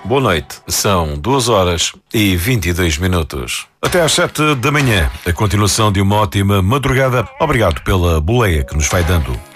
Boa noite, são 2h22. Até às 7 da manhã, a continuação de uma ótima madrugada. Obrigado pela boleia que nos vai dando.